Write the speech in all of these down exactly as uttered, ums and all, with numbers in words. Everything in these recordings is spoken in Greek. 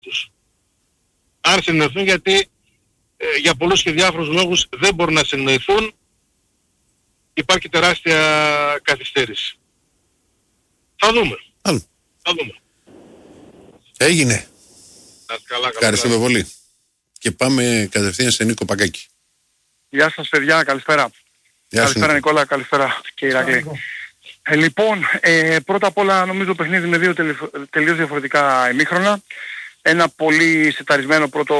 τους. Αν συνεννοηθούν, γιατί ε, για πολλούς και διάφορους λόγους δεν μπορούν να συνεννοηθούν, υπάρχει τεράστια καθυστέρηση. Θα δούμε. Άλλο. Θα δούμε. Έγινε. Καλά, Ευχαριστούμε πολύ. Και πάμε κατευθείαν σε Νίκο Πακάκη. Γεια σας παιδιά, καλησπέρα. Γεια καλησπέρα σου. Νικόλα, καλησπέρα και Ηρακλή. Ε, λοιπόν, ε, πρώτα απ' όλα νομίζω παιχνίδι με δύο τελε, τελείως διαφορετικά ημίχρονα. Ένα πολύ σεταρισμένο πρώτο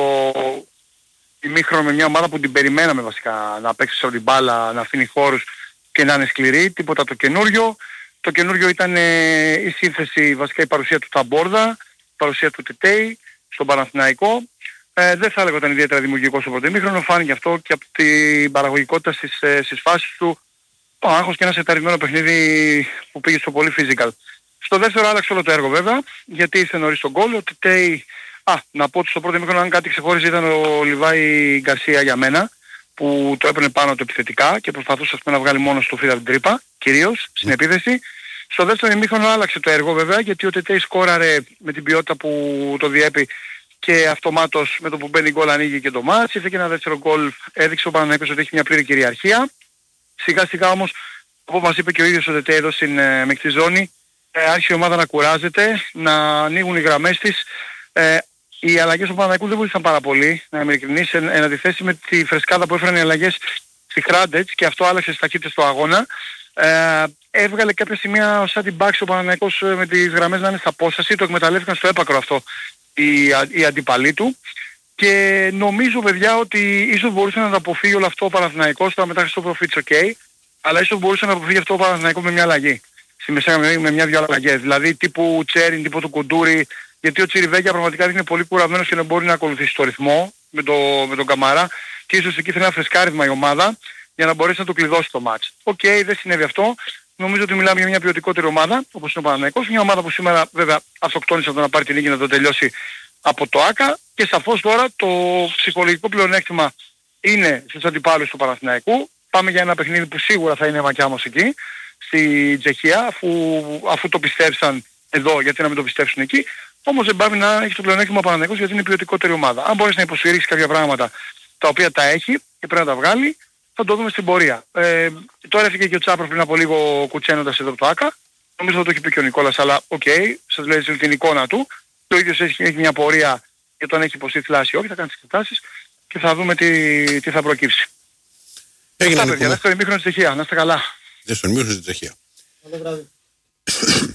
ημίχρονο με μια ομάδα που την περιμέναμε βασικά να παίξει σε την μπάλα, να αφήνει χώρους και να είναι σκληρή. Τίποτα το καινούριο. Το καινούριο ήταν ε, η σύνθεση, βασικά η παρουσία του Ταμπόρδα, η παρουσία του Τετέι στον Παναθηναϊκό. Ε, δεν θα έλεγα ότι ήταν ιδιαίτερα δημιουργικό στο πρώτο ημίχρονο, φάνηκε αυτό και από την παραγωγικότητα στις, ε, στις φάσεις του. Το άγχος και ένα σεταρισμένο παιχνίδι που πήγε στο πολύ physical. Στο δεύτερο άλλαξε όλο το έργο βέβαια, γιατί ήρθε νωρίς τον γκολ. Ο Τετέι, α, να πω ότι στο πρώτο ημίχρονο αν κάτι ξεχώριζε ήταν ο Λιβάη Γκαρσία για μένα, που το έπαιρνε πάνω του επιθετικά και προσπαθούσε να βγάλει μόνο στο φίδα την τρύπα, κυρίως στην επίθεση. Στο δεύτερο ημίχρονο άλλαξε το έργο βέβαια, γιατί ο Τετέι σκόραρε με την ποιότητα που το διέπει και αυτομάτως με το που μπαίνει γκολ ανοίγει και το μάτς. Ήρθε και ένα δεύτερο γκολ, έδειξε ο Παναθηναϊκός ότι έχει μια πλήρη κυριαρχία. Σιγά σιγά όμως, όπως μας είπε και ο ίδιος ο Τετέι εδώ στην ε, μεικτή ζώνη, ε, άρχισε η ομάδα να κουράζεται, να ανοίγουν οι γραμμές της. Ε, οι αλλαγές του Παναθηναϊκού δεν βοήθησαν πάρα πολύ, να είμαι ειλικρινής, εν, εν αντιθέσει με τη φρεσκάδα που έφεραν οι αλλαγές στη Χράντετς και αυτό άλλαξε τις ταχύτητες του αγώνα. Ε, έβγαλε κάποια σημεία σαν την μπάξη ο Παναθηναϊκός με τις γραμμές να είναι στα απόσταση, το εκμεταλλεύτηκαν στο έπακρο αυτό οι, οι αντίπαλοι του. Και νομίζω παιδιά ότι ίσως μπορούσε να το αποφύγει όλο αυτό ο Παναθηναϊκός, τώρα μετά στο προφίτς ok, αλλά ίσως μπορούσε να αποφύγει αυτό ο Παναθηναϊκός με μια αλλαγή. Στη μεσαία με μια-δυο αλλαγές, δηλαδή τύπου Τσέριν, τύπου του Κουντούρη, γιατί ο Τσιριβέκια πραγματικά είναι πολύ κουρασμένος και δεν μπορεί να ακολουθήσει το ρυθμό με, το, με τον Καμαρά και ίσως εκεί θέλει ένα φρεσκάρισμα η ομάδα για να μπορέσει να το κλειδώσει το μάτς. Οκ, okay, δεν συνέβη αυτό. Νομίζω ότι μιλάμε για μια ποιοτικότερη ομάδα, όπως είναι ο Παναθηναϊκός, μια ομάδα που σήμερα βέβαια αυτοκτόνησε από το να πάρει την νίκη να το τελειώσει από το ΆΚΑ και σαφώς τώρα το ψυχολογικό πλεονέκτημα είναι στους αντιπάλους του Παναθηναϊκού. Πάμε για ένα παιχνίδι που σίγουρα θα είναι μακιά μας εκεί, στη Τσεχία, αφού, αφού το πιστέψαν εδώ, γιατί να μην το πιστέψουν εκεί. Όμως δεν πάει να έχει το πλεονέκτημα ο Παναθηναϊκός γιατί είναι ποιοτικότερη ομάδα. Αν μπορείς να υποστηρίξεις κάποια πράγματα τα οποία τα έχει και πρέπει να τα βγάλει, θα το δούμε στην πορεία. Ε, τώρα έφυγε και ο Τσάπρος πριν από λίγο κουτσένοντας εδώ από το ΆΚΑ. Νομίζω θα το έχει πει και ο Νικόλας, αλλά οκ, okay, σας λέει την εικόνα του. Και ο ίδιος έχει, έχει μια πορεία για το αν έχει υποστεί θλάση ή όχι, θα κάνει τις εξετάσεις και θα δούμε τι, τι θα προκύψει. Έγινε Αυτά παιδιά, δεύτερο ημίχρονο στη Τσεχία. Να είστε καλά. Δεύτερο ημίχρονο στη Τσεχία. Καλό βράδυ.